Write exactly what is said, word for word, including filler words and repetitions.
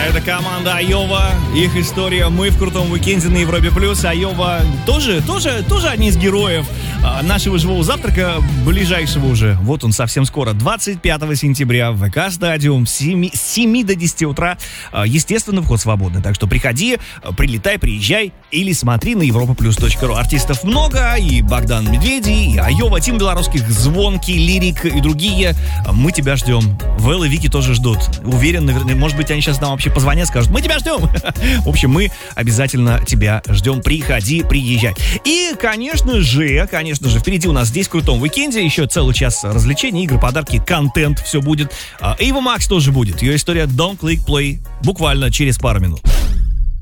Это команда Айова, их история. Мы в крутом уикенде на Европе плюс. Айова тоже, тоже, тоже одни из героев а, нашего живого завтрака, ближайшего уже. Вот он совсем скоро, двадцать пятого сентября в ВК-стадиум с семи до десяти утра. А, естественно, вход свободный. Так что приходи, прилетай, приезжай или смотри на европа плюс точка ру. Артистов много, и Богдан Медведи, и Айова, Тим Белорусских, Звонки, Лирик и другие. Мы тебя ждем. Вэл и Вики тоже ждут. Уверен, наверное, может быть, они сейчас нам вообще позвонят, скажут: мы тебя ждем. В общем, мы обязательно тебя ждем. Приходи, приезжай. И, конечно же, конечно же, впереди у нас здесь в крутом уикенде еще целый час развлечений, игры, подарки, контент, все будет. Эйва Макс тоже будет. Ее история Don't Click Play буквально через пару минут.